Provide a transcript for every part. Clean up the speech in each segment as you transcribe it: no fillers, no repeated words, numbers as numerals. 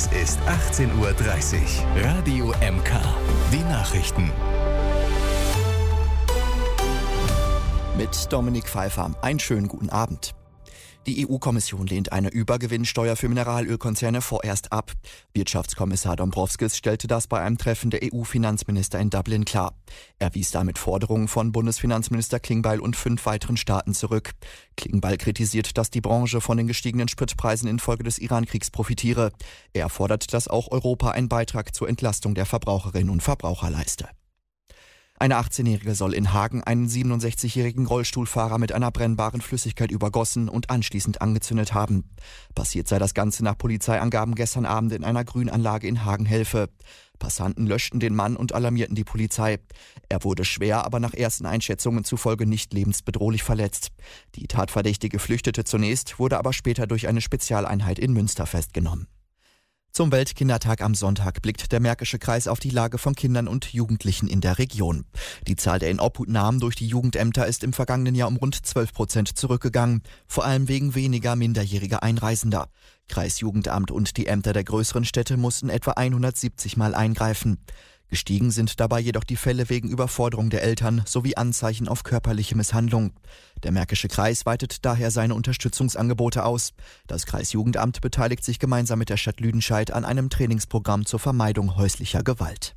Es ist 18:30 Uhr. Radio MK. Die Nachrichten. Mit Dominik Pfeiffer. Einen schönen guten Abend. Die EU-Kommission lehnt eine Übergewinnsteuer für Mineralölkonzerne vorerst ab. Wirtschaftskommissar Dombrovskis stellte das bei einem Treffen der EU-Finanzminister in Dublin klar. Er wies damit Forderungen von Bundesfinanzminister Klingbeil und 5 weiteren Staaten zurück. Klingbeil kritisiert, dass die Branche von den gestiegenen Spritpreisen infolge des Iran-Kriegs profitiere. Er fordert, dass auch Europa einen Beitrag zur Entlastung der Verbraucherinnen und Verbraucher leiste. Eine 18-Jährige soll in Hagen einen 67-jährigen Rollstuhlfahrer mit einer brennbaren Flüssigkeit übergossen und anschließend angezündet haben. Passiert sei das Ganze nach Polizeiangaben gestern Abend in einer Grünanlage in Hagen-Helfe. Passanten löschten den Mann und alarmierten die Polizei. Er wurde schwer, aber nach ersten Einschätzungen zufolge nicht lebensbedrohlich verletzt. Die Tatverdächtige flüchtete zunächst, wurde aber später durch eine Spezialeinheit in Münster festgenommen. Zum Weltkindertag am Sonntag blickt der Märkische Kreis auf die Lage von Kindern und Jugendlichen in der Region. Die Zahl der Inobhutnahmen durch die Jugendämter ist im vergangenen Jahr um rund 12% zurückgegangen, vor allem wegen weniger minderjähriger Einreisender. Kreisjugendamt und die Ämter der größeren Städte mussten etwa 170 Mal eingreifen. Gestiegen sind dabei jedoch die Fälle wegen Überforderung der Eltern sowie Anzeichen auf körperliche Misshandlung. Der Märkische Kreis weitet daher seine Unterstützungsangebote aus. Das Kreisjugendamt beteiligt sich gemeinsam mit der Stadt Lüdenscheid an einem Trainingsprogramm zur Vermeidung häuslicher Gewalt.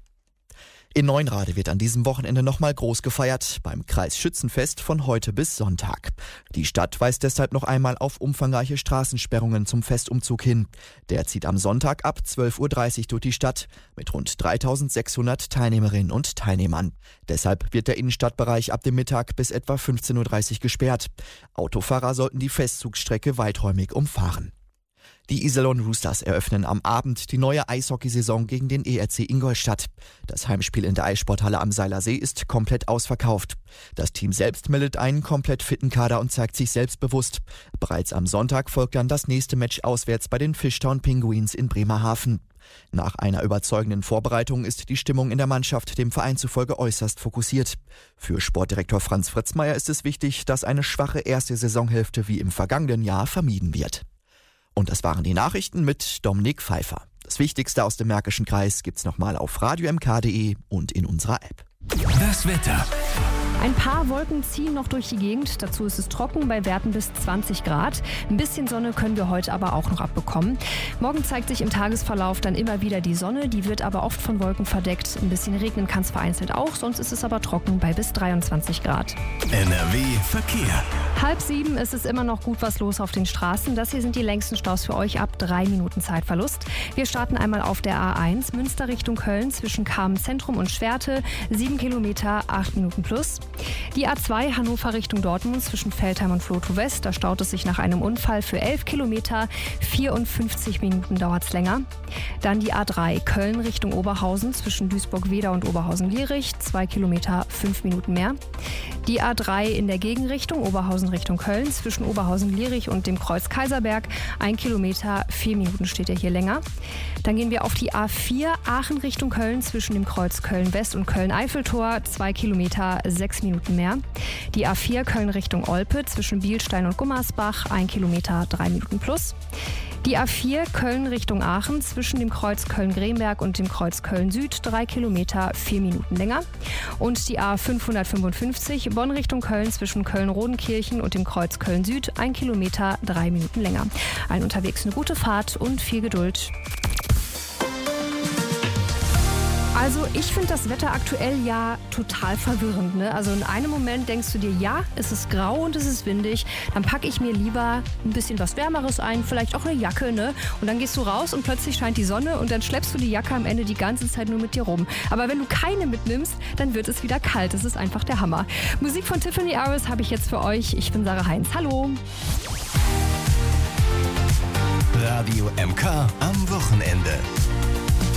In Neunrade wird an diesem Wochenende nochmal groß gefeiert, beim Kreisschützenfest von heute bis Sonntag. Die Stadt weist deshalb noch einmal auf umfangreiche Straßensperrungen zum Festumzug hin. Der zieht am Sonntag ab 12:30 Uhr durch die Stadt mit rund 3600 Teilnehmerinnen und Teilnehmern. Deshalb wird der Innenstadtbereich ab dem Mittag bis etwa 15:30 Uhr gesperrt. Autofahrer sollten die Festzugstrecke weiträumig umfahren. Die Iserlohn Roosters eröffnen am Abend die neue Eishockeysaison gegen den ERC Ingolstadt. Das Heimspiel in der Eissporthalle am Seilersee ist komplett ausverkauft. Das Team selbst meldet einen komplett fitten Kader und zeigt sich selbstbewusst. Bereits am Sonntag folgt dann das nächste Match auswärts bei den Fishtown Penguins in Bremerhaven. Nach einer überzeugenden Vorbereitung ist die Stimmung in der Mannschaft dem Verein zufolge äußerst fokussiert. Für Sportdirektor Franz Fritzmeier ist es wichtig, dass eine schwache erste Saisonhälfte wie im vergangenen Jahr vermieden wird. Und das waren die Nachrichten mit Dominik Pfeiffer. Das Wichtigste aus dem Märkischen Kreis gibt's nochmal auf radiomk.de und in unserer App. Das Wetter. Ein paar Wolken ziehen noch durch die Gegend. Dazu ist es trocken bei Werten bis 20 Grad. Ein bisschen Sonne können wir heute aber auch noch abbekommen. Morgen zeigt sich im Tagesverlauf dann immer wieder die Sonne. Die wird aber oft von Wolken verdeckt. Ein bisschen regnen kann es vereinzelt auch. Sonst ist es aber trocken bei bis 23 Grad. NRW Verkehr. 6:30 ist es immer noch gut was los auf den Straßen. Das hier sind die längsten Staus für euch ab 3 Minuten Zeitverlust. Wir starten einmal auf der A1 Münster Richtung Köln zwischen Kamen Zentrum und Schwerte. 7 Kilometer, 8 Minuten plus. Die A2 Hannover Richtung Dortmund zwischen Veltheim und Flotow West. Da staut es sich nach einem Unfall für 11 Kilometer. 54 Minuten dauert es länger. Dann die A3 Köln Richtung Oberhausen zwischen Duisburg-Weder und Oberhausen-Lierich. 2 Kilometer, 5 Minuten mehr. Die A3 in der Gegenrichtung Oberhausen Richtung Köln zwischen Oberhausen-Lierich und dem Kreuz Kaiserberg. 1 Kilometer, 4 Minuten steht er hier länger. Dann gehen wir auf die A4 Aachen Richtung Köln zwischen dem Kreuz Köln-West und Köln-Eiffeltor. 2 Kilometer, 6 Minuten mehr. Die A4 Köln Richtung Olpe zwischen Bielstein und Gummersbach. 1 Kilometer, 3 Minuten plus. Die A4 Köln Richtung Aachen zwischen dem Kreuz Köln-Gremberg und dem Kreuz Köln-Süd 3 Kilometer, 4 Minuten länger. Und die A555 Bonn Richtung Köln zwischen Köln-Rodenkirchen und dem Kreuz Köln-Süd 1 Kilometer, 3 Minuten länger. Allen unterwegs eine gute Fahrt und viel Geduld. Also ich finde das Wetter aktuell ja total verwirrend, ne? Also in einem Moment denkst du dir, ja, es ist grau und es ist windig, dann packe ich mir lieber ein bisschen was Wärmeres ein, vielleicht auch eine Jacke, ne? Und dann gehst du raus und plötzlich scheint die Sonne und dann schleppst du die Jacke am Ende die ganze Zeit nur mit dir rum. Aber wenn du keine mitnimmst, dann wird es wieder kalt. Das ist einfach der Hammer. Musik von Tiffany Harris habe ich jetzt für euch. Ich bin Sarah Heinz. Hallo. Radio MK am Wochenende.